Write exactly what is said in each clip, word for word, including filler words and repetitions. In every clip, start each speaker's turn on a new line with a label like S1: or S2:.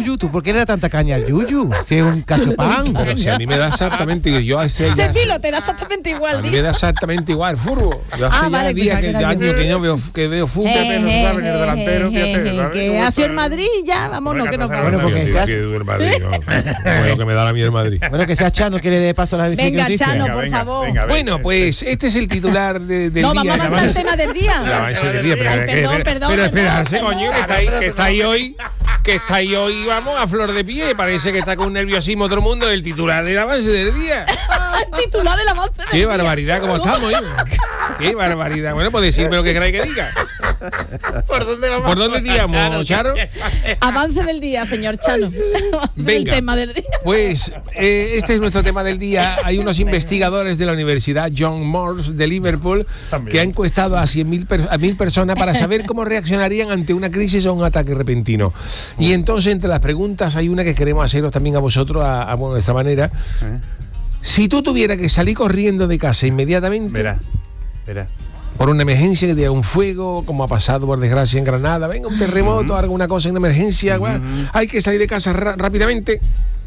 S1: yuyu. ¿Tú por qué le das tanta caña al yuyu? Si es un cachopán.
S2: Pero si a mí me da exactamente yo a ese
S3: Ese estilo te da exactamente igual.
S2: A mí me da exactamente igual, furbo. Yo hace
S3: Ah,
S2: ya
S3: vale,
S2: días
S3: pensaba
S2: que,
S3: que
S2: de
S3: era
S2: años que yo veo, que veo fútbol,
S3: Eh,
S2: no
S3: eh,
S2: saben el delantero,
S3: eh,
S2: fíjate,
S3: eh,
S2: ¿sabes?
S3: que
S2: ¿Cómo
S3: ha sido
S2: está?
S3: el Madrid ya, vámonos, que nos
S2: Bueno,
S3: vamos.
S1: porque
S2: porque
S1: sea-
S2: el Madrid, no, como lo que me da a mí el Madrid.
S1: Bueno, que sea Chano, que le dé paso a la
S3: Venga,
S1: noticia.
S3: Chano,
S4: Venga,
S3: por
S4: venga,
S3: favor.
S4: venga, venga.
S2: Bueno, pues este es el titular de, del
S3: No,
S2: día.
S3: vamos a avanzar el tema del día.
S2: Ya va, ese del día, pero,
S3: Ay,
S2: que-
S3: perdón,
S2: pero-
S3: perdón,
S2: pero
S3: perdón,
S2: esperarse,
S3: perdón.
S2: coño, que estáis, que estáis hoy, que estáis hoy, vamos, a flor de pie. Parece que está con un nerviosismo todo el mundo. El titular del avance del día.
S3: El titular del avance del
S2: Qué
S3: día.
S2: barbaridad, cómo estamos, ¿eh? Qué barbaridad. Bueno, pues decirme lo que queráis que diga.
S4: ¿Por dónde vamos?
S2: ¿Por dónde tiramos, Charo?
S3: Avance del día, señor Chano. El
S2: Venga.
S3: tema del día.
S2: Pues eh, este es nuestro tema del día. Hay unos investigadores de la Universidad John Moores de Liverpool
S4: También.
S2: que han encuestado a cien mil per- a mil personas para saber cómo reaccionarían ante una crisis o un ataque repentino. Y entonces entre las preguntas hay una que queremos haceros también a vosotros a, a nuestra manera. Si tú tuvieras que salir corriendo de casa inmediatamente
S4: Verá, verá.
S2: por una emergencia, que te da un fuego, como ha pasado por desgracia en Granada, venga un terremoto, alguna cosa en emergencia, guau, hay que salir de casa ra- rápidamente.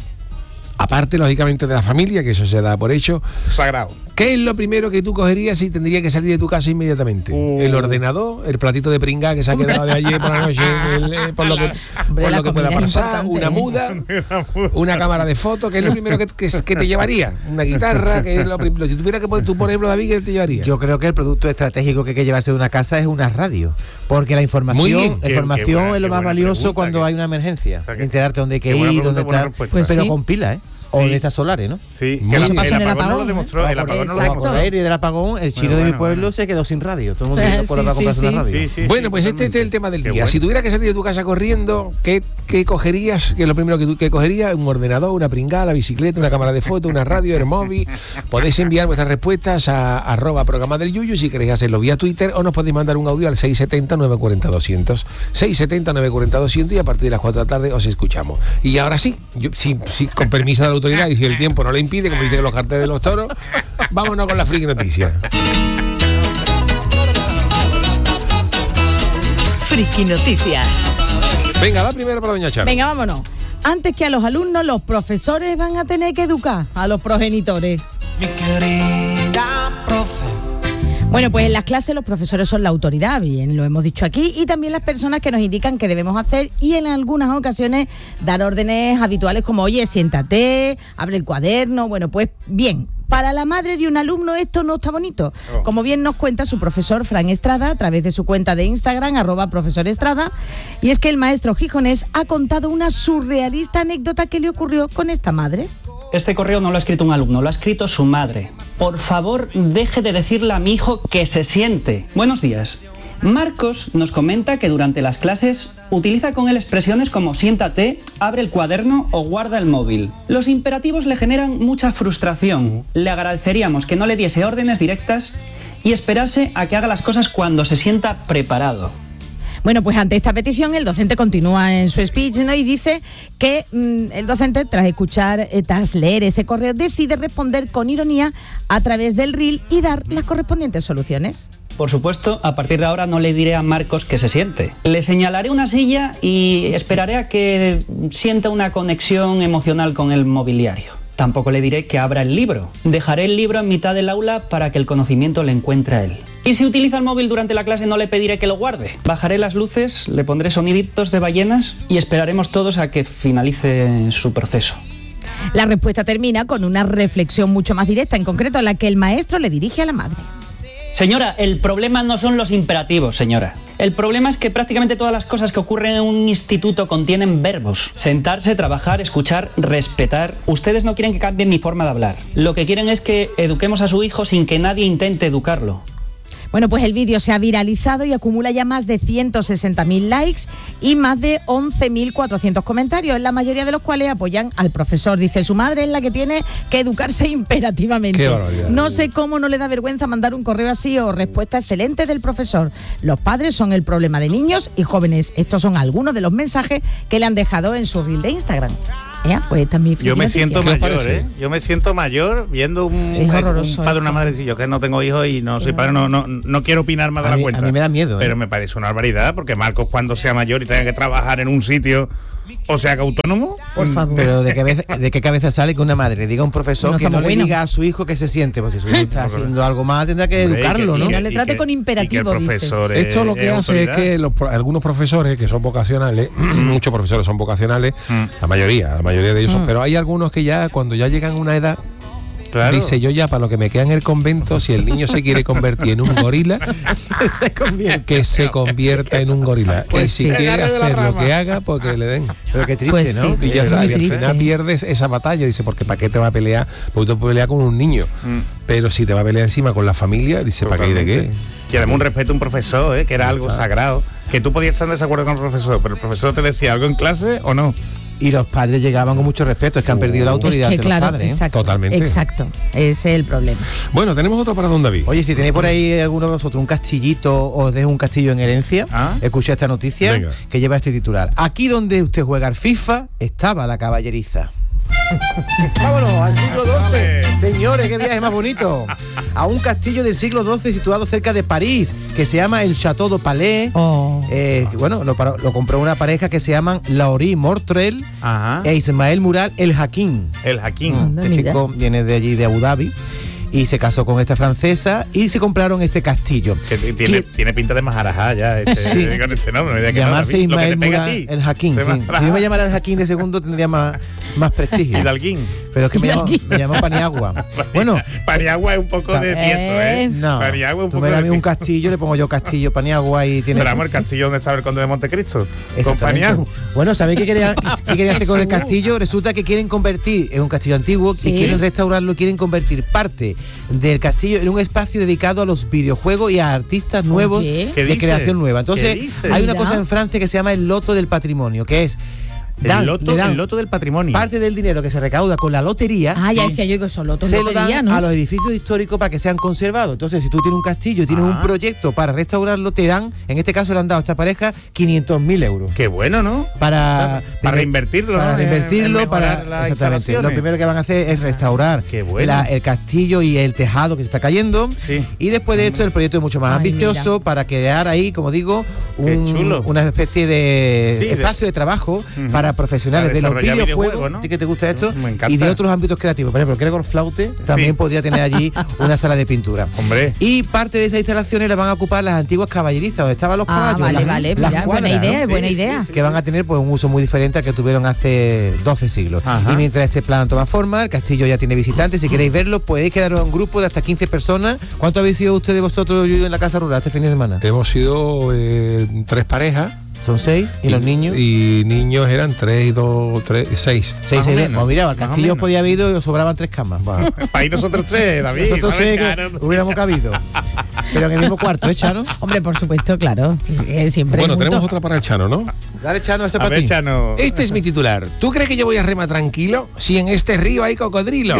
S2: Aparte, lógicamente, de la familia, que eso se da por hecho.
S4: Sagrado.
S2: ¿Qué es lo primero que tú cogerías si tendrías que salir de tu casa inmediatamente?
S4: Uh.
S2: ¿El ordenador? ¿El platito de pringa que se ha quedado de ayer por la noche? el- eh, por lo que,
S3: Hombre,
S2: por
S3: la
S2: lo que pueda
S3: comida es
S2: pasar.
S3: importante,
S2: ¿Una
S3: ¿eh?
S2: muda? ¿Una cámara de fotos? ¿Qué es lo primero que, que, que te llevaría? ¿Una guitarra? ¿Qué es lo primero? Si tuviera que poner tú, por ejemplo, David, ¿qué te llevaría?
S1: Yo creo que el producto estratégico que hay que llevarse de una casa es una radio, porque la
S2: Muy
S1: información,
S2: bien.
S1: la
S4: Qué-
S1: información
S4: qué buena-
S1: es lo
S4: qué
S1: más
S4: buena
S1: valioso
S4: pregunta,
S1: cuando
S4: que-
S1: hay una emergencia.
S4: o sea, que-
S1: Enterarte dónde hay que
S4: qué buena
S1: ir,
S4: pregunta,
S1: dónde
S4: buena
S1: está,
S4: respuesta.
S3: Pues
S1: pero
S3: sí.
S1: con pila, ¿eh? O
S4: Sí.
S1: de estas solares, ¿no?
S4: Sí,
S2: Muy
S4: que la-
S2: bien.
S4: el,
S3: Pasó en el
S4: apagón no lo
S3: apagón,
S4: demostró. El apagón no lo
S3: Exacto.
S4: demostró.
S1: Y del apagón, el chino
S4: Bueno,
S1: de mi
S4: bueno,
S1: pueblo
S4: bueno.
S1: se quedó sin radio. Todo el mundo
S3: Sí,
S1: yendo por
S3: sí,
S1: para comprarse
S3: sí,
S1: una radio.
S4: Sí, sí,
S2: Bueno,
S4: sí,
S2: pues este, este es el tema del
S4: Qué
S2: día.
S4: bueno.
S2: Si tuvieras que salir de tu casa corriendo, ¿qué, qué cogerías? ¿Qué es lo primero que, tú, que cogerías? ¿Un ordenador, una pringada, la bicicleta, una cámara de fotos, una radio, el móvil? Podéis enviar vuestras respuestas a arroba programa del Yuyu si queréis hacerlo vía Twitter, o nos podéis mandar un audio al seis setenta, nueve cuarenta, doscientos. seis setenta, nueve cuarenta, doscientos y a partir de las cuatro de la tarde os escuchamos. Y ahora sí, yo, sí, sí, con permiso de la autoridad y si el tiempo no le impide, como dicen los carteles de los toros, vámonos con la friki noticia.
S5: Friki Noticias.
S2: Venga, la primera para doña Charo.
S3: Venga, vámonos. Antes que a los alumnos, los profesores van a tener que educar a los progenitores.
S6: Mi querida profe.
S3: Bueno, pues en las clases los profesores son la autoridad, bien, lo hemos dicho aquí, y también las personas que nos indican qué debemos hacer y en algunas ocasiones dar órdenes habituales como, oye, siéntate, abre el cuaderno. Bueno, pues bien, para la madre de un alumno esto no está bonito.
S4: Oh.
S3: Como bien nos cuenta su profesor Fran Estrada a través de su cuenta de Instagram, arroba profesor Estrada, y es que el maestro gijonés ha contado una surrealista anécdota que le ocurrió con esta madre.
S7: Este correo no lo ha escrito un alumno, lo ha escrito su madre. Por favor, deje de decirle a mi hijo que se siente. Buenos días. Marcos nos comenta que durante las clases utiliza con él expresiones como siéntate, abre el cuaderno o guarda el móvil. Los imperativos le generan mucha frustración. Le agradeceríamos que no le diese órdenes directas y esperase a que haga las cosas cuando se sienta preparado.
S3: Bueno, pues ante esta petición el docente continúa en su speech, ¿no? Y dice que mmm, el docente, tras escuchar, eh, tras leer ese correo, decide responder con ironía a través del reel y dar las correspondientes soluciones.
S7: Por supuesto, a partir de ahora no le diré a Marcos que se siente. Le señalaré una silla y esperaré a que sienta una conexión emocional con el mobiliario. Tampoco le diré que abra el libro. Dejaré el libro en mitad del aula para que el conocimiento le encuentre a él. Y si utiliza el móvil durante la clase no le pediré que lo guarde. Bajaré las luces, le pondré soniditos de ballenas y esperaremos todos a que finalice su proceso.
S3: La respuesta termina con una reflexión mucho más directa, en concreto a la que el maestro le dirige a la madre.
S7: Señora, el problema no son los imperativos, señora. El problema es que prácticamente todas las cosas que ocurren en un instituto contienen verbos. Sentarse, trabajar, escuchar, respetar. Ustedes no quieren que cambie mi forma de hablar. Lo que quieren es que eduquemos a su hijo sin que nadie intente educarlo.
S3: Bueno, pues el vídeo se ha viralizado y acumula ya más de ciento sesenta mil likes y más de once mil cuatrocientos comentarios, la mayoría de los cuales apoyan al profesor. Dice, su madre es la que tiene que educarse imperativamente.
S2: Qué barbaridad.
S3: No sé cómo no le da vergüenza mandar un correo así o respuesta excelente del profesor. Los padres son el problema de niños y jóvenes. Estos son algunos de los mensajes que le han dejado en su reel de Instagram. ¿Eh? Pues también
S4: Yo me siento
S2: ¿Qué os
S4: mayor,
S2: parece?
S4: ¿eh? Yo me siento mayor viendo un,
S3: Es horroroso
S4: un padre o una
S3: esto.
S4: madre. Si yo que no tengo hijos y no soy padre, no, no, no quiero opinar más de
S1: A
S4: la
S1: mí-
S4: cuenta.
S1: a mí me da miedo, ¿eh?
S4: Pero me parece una barbaridad, porque Marcos, cuando sea mayor y tenga que trabajar en un sitio O sea, que autónomo.
S3: Por favor.
S1: Pero ¿de qué, cabeza, ¿de qué cabeza sale que una madre diga a un profesor
S3: No
S1: que no
S3: estamos
S1: le
S3: buenos.
S1: diga a su hijo que se siente? Pues si su hijo está haciendo algo mal, tendrá que
S4: Hombre,
S1: educarlo,
S4: y
S1: ¿no?
S3: no le trate con imperativo,
S4: y que el
S3: dice.
S4: profesor es-
S2: Esto lo que
S4: es
S2: hace es
S4: autoridad.
S2: que los, pro- algunos profesores que son vocacionales, muchos profesores son vocacionales, la mayoría, la mayoría de ellos son, pero hay algunos que ya cuando ya llegan a una edad,
S4: Claro.
S2: dice yo ya para lo que me queda en el convento, si el niño se quiere convertir en un gorila,
S1: se convierte.
S2: que se convierta en un gorila.
S1: Pues
S2: y si
S1: sí.
S2: quiere
S4: Agarre de la
S2: hacer lo
S4: rama.
S2: que haga, porque le den.
S1: Pero qué triste,
S3: Pues
S1: ¿no?
S3: sí.
S2: Y ya
S3: Es
S2: está,
S3: muy
S2: y al
S3: triste.
S2: final pierdes esa batalla, dice, porque ¿para qué te va a pelear? Porque tú puedes pelear con un niño, pero si te va a pelear encima con la familia, dice, ¿para qué y de qué?
S4: Y además un respeto a un profesor, ¿eh? Que era algo sagrado. Que tú podías estar en desacuerdo con el profesor, pero el profesor te decía algo en clase o no.
S1: Y los padres llegaban con mucho respeto, es que han perdido la autoridad
S3: Es que
S1: de
S3: claro,
S1: los padres. ¿eh?
S3: exacto,
S2: Totalmente.
S3: Exacto, ese es el problema.
S2: Bueno, tenemos otro para don David.
S1: Oye, si tenéis por ahí alguno de vosotros un castillito o os dejo un castillo en herencia,
S4: Ah.
S1: escucha esta noticia
S2: Venga.
S1: que lleva este titular. Aquí donde usted juega al FIFA estaba la caballeriza. Vámonos, al siglo doce. Señores, qué viaje más bonito. A un castillo del siglo doce situado cerca de París, que se llama el Château de Palais.
S3: Oh.
S1: Eh, que, bueno, lo, paró- lo compró una pareja que se llaman Laurie Mortrel
S4: Ajá.
S1: e Ismael Mural El Hakim.
S4: El Jaquín.
S3: Anda,
S1: Este
S3: mira.
S1: chico viene de allí, de Abu Dhabi, y se casó con esta francesa y se compraron este castillo.
S4: Que t- tiene,
S1: ¿Quién-
S4: tiene pinta de majarajá ya ese,
S1: Sí.
S4: con ese nombre. no hay que
S1: Llamarse
S4: nada, David. Lo que
S1: Ismael
S4: te pega a
S1: Mural
S4: ti,
S1: El Hakim.
S4: se
S1: Sí.
S4: va-
S1: Si yo me llamara El Hakim de segundo tendría más, más prestigio.
S4: Hidalguín.
S1: Pero es que me llamo,
S3: Hidalguín.
S1: me llamo Paniagua. Bueno,
S4: Paniagua es un poco de tieso, ¿eh?
S3: Eh,
S1: no.
S4: Paniagua es un
S1: Tú
S4: poco
S1: me das a
S4: de
S1: mí un
S4: tieso.
S1: castillo, le pongo yo Castillo Paniagua y tiene.
S4: Pero vamos, el castillo donde estaba el conde de Montecristo. Con
S1: Exactamente.
S4: Paniagua.
S1: Bueno, ¿sabéis qué querían, qué querían hacer con el
S3: Jesús.
S1: castillo? Resulta que quieren convertir, es un castillo antiguo,
S3: Sí.
S1: y quieren restaurarlo, quieren convertir parte del castillo en un espacio dedicado a los videojuegos y a artistas nuevos
S3: Oye.
S4: ¿Qué
S1: de
S4: dice?
S1: creación nueva. Entonces,
S4: ¿Qué dice?
S1: hay una
S3: Mira.
S1: cosa en Francia que se llama el loto del patrimonio, que es dan-
S4: El loto,
S1: le dan
S4: el loto del patrimonio.
S1: parte del dinero que se recauda con la lotería.
S3: Ah, ya decía yo que son otros
S1: se lo
S3: lotería,
S1: dan
S3: ¿no?
S1: a los edificios históricos para que sean conservados. Entonces, si tú tienes un castillo y tienes
S4: Ah.
S1: un proyecto para restaurarlo, te dan, en este caso le han dado a esta pareja quinientos mil euros.
S4: Qué bueno, ¿no?
S1: Para,
S4: Para reinvertirlo,
S1: para
S4: ¿no?
S1: reinvertirlo,
S4: En- en
S1: para
S4: mejorar las
S1: exactamente. Lo
S4: instalaciones.
S1: primero que van a hacer es restaurar
S4: Qué bueno.
S1: la- el castillo y el tejado que se está cayendo.
S4: Sí.
S1: Y después de esto el proyecto es mucho más
S3: Ay,
S1: ambicioso para crear ahí, como digo,
S4: Qué
S1: un-
S4: chulo.
S1: una especie de
S4: Sí, de-
S1: espacio de trabajo
S4: Ujú.
S1: para profesionales
S4: Para
S1: de los
S4: desarrollar
S1: videojuegos.
S4: videojuegos, ¿no?
S1: ¿A ti que te gusta esto?
S4: Me encanta.
S1: Y de otros ámbitos creativos. Por ejemplo, Gregor Flaute también
S4: Sí.
S1: podría tener allí una sala de pintura.
S4: Hombre.
S1: Y parte de esas instalaciones las van a ocupar las antiguas caballerizas, donde estaban los
S3: Ah,
S1: caballos.
S3: vale,
S1: las-
S3: vale,
S1: las
S3: mira, buena
S1: cuadras,
S3: idea,
S1: ¿no?
S3: buena idea.
S1: Que van a tener pues un uso muy diferente al que tuvieron hace doce siglos.
S4: Ajá.
S1: Y mientras este plan toma forma, el castillo ya tiene visitantes. Si queréis verlo, podéis quedaros en un grupo de hasta quince personas. ¿Cuánto habéis sido ustedes vosotros Yuyu, en la casa rural este fin de semana?
S2: Hemos sido eh, tres parejas.
S1: Son seis. ¿Y, los niños?
S2: Y niños eran tres y dos, tres, seis.
S1: seis,
S4: más o
S1: seis.
S4: menos,
S1: Pues mira, al
S4: más o
S1: castillo os
S4: menos.
S1: podía haber ido y os sobraban tres camas.
S4: Para ir nosotros tres, David.
S1: Nosotros
S4: ¿sabes?
S1: tres que
S4: Claro.
S1: hubiéramos cabido. Pero en el mismo cuarto, ¿eh, Chano?
S3: Hombre, por supuesto, claro. eh, Siempre
S2: Bueno,
S3: juntos.
S2: tenemos otra para el Chano, ¿no?
S1: Dale, Chano, ese
S4: A
S1: para
S4: ver,
S1: ti.
S4: Chano.
S2: Este es mi titular. ¿Tú crees que yo voy a remar tranquilo si en este río hay cocodrilo?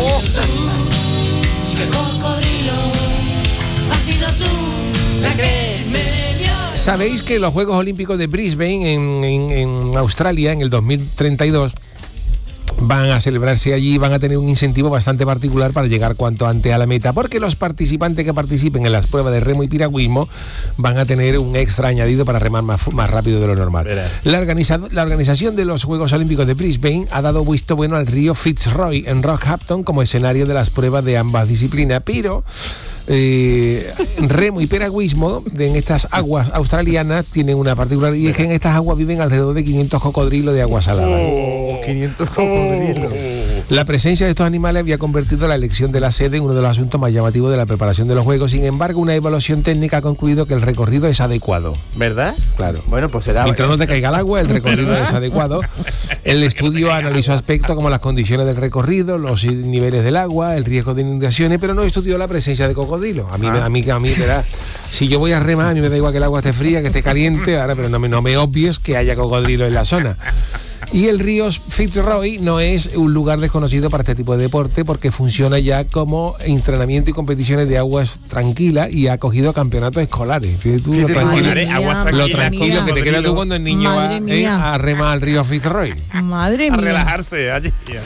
S6: Chica cocodrilo, has sido tú la que me dio.
S2: Sabéis que los Juegos Olímpicos de Brisbane en, en- en Australia en el dos mil treinta y dos van a celebrarse allí, van a tener un incentivo bastante particular para llegar cuanto antes a la meta, porque los participantes que participen en las pruebas de remo y piragüismo van a tener un extra añadido para remar más, fu- más rápido de lo normal.
S4: Verá.
S2: La, organiza- la organización de los Juegos Olímpicos de Brisbane ha dado visto bueno al río Fitzroy en Rockhampton como escenario de las pruebas de ambas disciplinas, pero eh, remo y piragüismo de- en estas aguas australianas tienen una particularidad, y es que en estas aguas viven alrededor de quinientos cocodrilos de agua salada.
S1: Oh, quinientos cocodrilos.
S2: La presencia de estos animales había convertido la elección de la sede en uno de los asuntos más llamativos de la preparación de los Juegos. Sin embargo, una evaluación técnica ha concluido que el recorrido es adecuado.
S4: ¿Verdad?
S2: Claro.
S1: Bueno, pues será.
S2: Mientras no te caiga el agua, el recorrido es adecuado. El estudio analizó aspectos como las condiciones del recorrido, los niveles del agua, el riesgo de inundaciones, pero no estudió la presencia de cocodrilos. A mí, me- a mí, a mí me da. Si yo voy a remar, a mí me da igual que el agua esté fría, que esté caliente, ahora, pero no me, no me obvies que haya cocodrilos en la zona. Y el río Fitzroy no es un lugar desconocido para este tipo de deporte porque funciona ya como entrenamiento y competiciones de aguas tranquilas y ha acogido campeonatos escolares. Fíjate tú
S1: Sí,
S2: lo
S1: sí,
S2: tranquilo,
S3: Madre mía,
S4: Aguas
S2: lo
S4: tranquilas,
S2: tranquilo que te
S4: cocodrilo.
S2: queda tú cuando el niño
S3: Madre
S2: va eh,
S3: mía.
S2: a remar al río Fitzroy.
S3: Madre
S4: A
S3: mía.
S4: relajarse allí.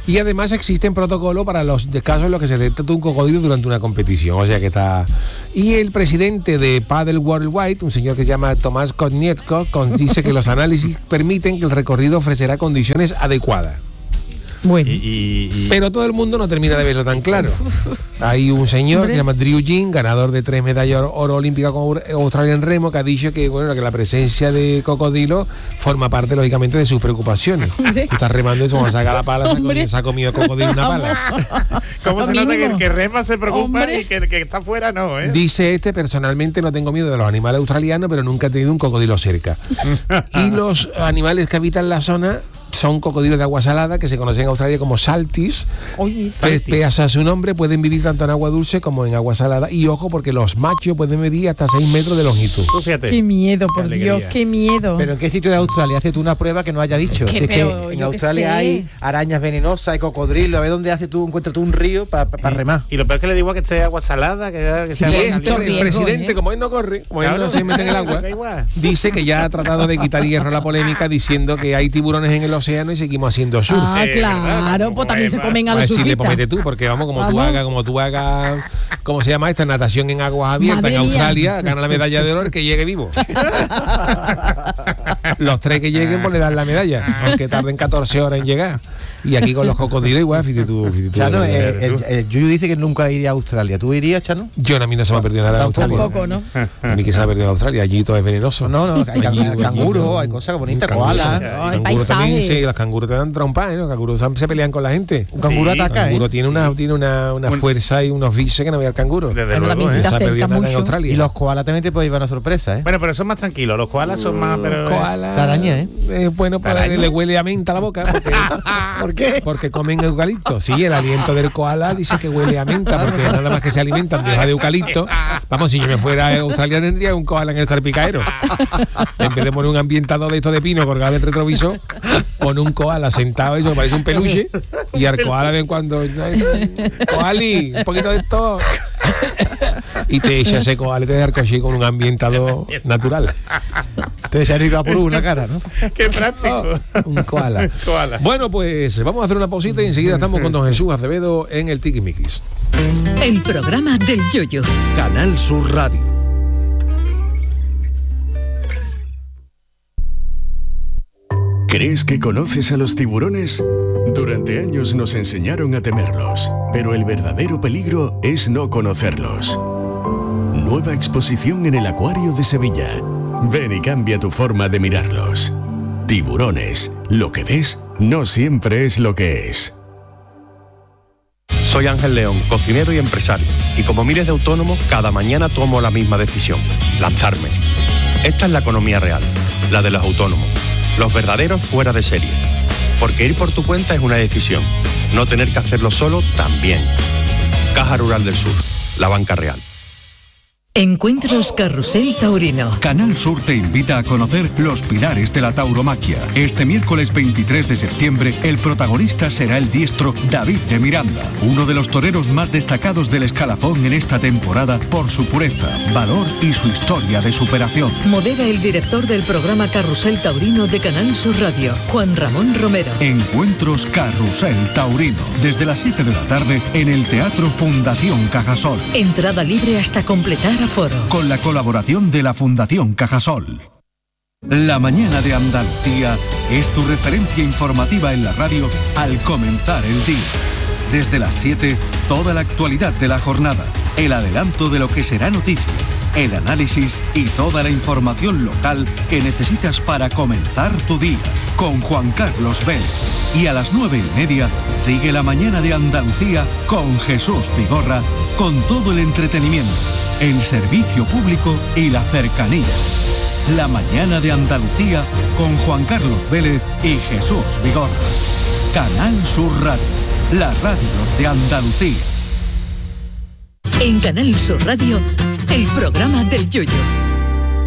S2: Y además existen protocolos para los casos en los que se detecta un cocodrilo durante una competición, o sea que está... Y el presidente de Paddle Worldwide, un señor que se llama Tomás Konietzko, dice que los análisis permiten que el recorrido ofrecerá condiciones adecuadas.
S3: Bueno.
S4: Y, y- y-
S2: Pero todo el mundo no termina de verlo tan claro. Hay un señor que se llama Drew Jean, ganador de tres medallas oro, oro olímpicas con Australia en remo, que ha dicho que bueno que la presencia de cocodrilo forma parte lógicamente de sus preocupaciones. Tú estás remando eso, cuando saca la pala, se ha comido- se ha comido cocodrilo una pala.
S4: ¿Cómo
S3: Lo
S4: se nota que el
S3: mínimo.
S4: que rema se preocupa
S3: Hombre.
S4: y que el que está fuera no, eh?
S2: Dice este, personalmente no tengo miedo de los animales australianos, pero nunca he tenido un cocodrilo cerca. Y los animales que habitan la zona son cocodrilos de agua salada, que se conocen en Australia como saltis.
S3: Oye,
S2: Pe- Pese a su nombre, pueden vivir tanto en agua dulce como en agua salada. Y ojo, porque los machos pueden medir hasta seis metros de longitud.
S4: Tú fíjate.
S3: qué miedo, por
S2: Qué
S3: Dios,
S2: alegría.
S3: qué miedo.
S1: Pero ¿en qué sitio de Australia haces tú una prueba que no haya dicho?
S3: Es que,
S1: Si es que
S3: pero
S1: en
S3: yo qué
S1: Australia
S3: sé.
S1: hay arañas venenosas, hay cocodrilos, a ver dónde haces tú, encuentras tú un río para remar.
S4: Y lo peor es que le digo a que esté agua salada, que, que
S3: Sí,
S4: sea
S2: Y
S4: agua
S2: este
S3: mucho
S4: caliente.
S3: riesgo,
S2: presidente,
S3: ¿eh?
S2: como él no corre, como él
S4: Claro.
S2: no se mete en el agua,
S4: Da igual.
S2: dice que ya ha tratado de quitar hierro a la polémica diciendo que hay tiburones en el océano y seguimos haciendo surf.
S3: Ah,
S4: Sí,
S3: claro,
S4: ¿verdad?
S3: pues también se
S4: Como
S3: comen a
S2: A
S3: los
S2: decirle, pues
S3: surfistas.
S2: mete tú, porque vamos, como tú
S3: Vamos.
S2: hagas, como tú hagas, ¿cómo se llama esta? Natación en aguas abiertas
S3: Madre
S2: en
S3: mía.
S2: Australia, gana la medalla de oro el que llegue vivo. Los tres que lleguen, pues le dan la medalla, aunque tarden catorce horas en llegar. Y aquí con los cocodrilos igual, fíjate tú, fíjate tú.
S1: Chano,
S2: Eh,
S1: eh, el, el Yuyu dice que nunca iría a Australia. ¿Tú irías, Chano?
S2: Yo a mí no se me ha perdido nada en
S1: Tampoco.
S2: Australia.
S3: Tampoco, ¿no?
S2: A mí que se me ha perdido en Australia, allí todo es venenoso.
S1: No, no, hay
S2: Allí,
S1: can-
S2: allí,
S1: canguro,
S2: allí,
S1: hay cosas bonitas,
S2: canguro,
S1: koalas.
S2: o sea,
S3: Ay,
S2: canguro
S3: paisaje.
S2: también, sí, los canguros te dan trompa, ¿eh? Los canguros se- se pelean con la gente.
S1: Un canguro
S4: Sí,
S1: ataca,
S2: El canguro
S1: ¿eh?
S2: tiene una, tiene una, una
S4: Un-
S2: fuerza y unos vices que no veía el canguro.
S4: Desde
S3: Bueno,
S4: luego,
S3: también
S4: ¿eh?
S3: se
S2: Se
S3: te
S2: ha perdido
S3: acerca
S2: nada en
S3: mucho.
S2: Australia.
S1: Y los koalas también te pueden llevar una sorpresa, ¿eh?
S4: Bueno, pero son más tranquilos. Los koalas son más... Pero,
S2: Koala,
S1: Taraña, ¿eh?
S2: eh, bueno, pues
S4: Taraña.
S2: le huele a menta la boca. Porque,
S1: ¿Por qué?
S2: porque comen eucalipto. Sí, el aliento del koala dice que huele a menta, porque nada más que se alimentan de hoja de eucalipto. Vamos, si yo me fuera a Australia tendría un koala en el salpicadero. En vez de poner un ambientador de esto de pino colgado del retrovisor, pone un koala sentado, eso que parece un peluche, y al koala de vez en cuando, "Ay, koali, un poquito de esto". Y te echa ese koala y te deja el coche con un ambientador natural.
S1: Te echan ir a por una cara, ¿no?
S4: Qué práctico.
S2: Un koala.
S4: Koala.
S2: Bueno, pues vamos a hacer una pausita y enseguida estamos con don Jesús Acevedo en el Tiquismiquis.
S5: El programa del Yoyo.
S8: Canal Sur Radio.
S9: ¿Crees que conoces a los tiburones? Durante años nos enseñaron a temerlos, pero el verdadero peligro es no conocerlos. Nueva exposición en el Acuario de Sevilla. Ven y cambia tu forma de mirarlos. Tiburones, lo que ves no siempre es lo que es.
S10: Soy Ángel León, cocinero y empresario, y como miles de autónomos, cada mañana tomo la misma decisión, lanzarme. Esta es la economía real, la de los autónomos, los verdaderos fuera de serie. Porque ir por tu cuenta es una decisión, no tener que hacerlo solo también. Caja Rural del Sur, la banca real.
S5: Encuentros Carrusel Taurino.
S8: Canal Sur te invita a conocer los pilares de la tauromaquia. Este miércoles veintitrés de septiembre, el protagonista será el diestro David de Miranda, uno de los toreros más destacados del escalafón en esta temporada por su pureza, valor y su historia de superación.
S5: Modera el director del programa Carrusel Taurino de Canal Sur Radio, Juan Ramón Romero.
S8: Encuentros Carrusel Taurino, desde las siete de la tarde en el Teatro Fundación Cajasol.
S5: Entrada libre hasta completar aforo.
S8: Con la colaboración de la Fundación Cajasol. La mañana de Andalucía es tu referencia informativa en la radio al comenzar el día. Desde las siete, toda la actualidad de la jornada, el adelanto de lo que será noticia, el análisis y toda la información local que necesitas para comenzar tu día. Con Juan Carlos Vélez. Y a las nueve y media, sigue la mañana de Andalucía con Jesús Vigorra, con todo el entretenimiento, el servicio público y la cercanía. La mañana de Andalucía con Juan Carlos Vélez y Jesús Vigorra. Canal Sur Radio, la radio de Andalucía.
S5: En Canal Sur Radio, el programa del Yoyo.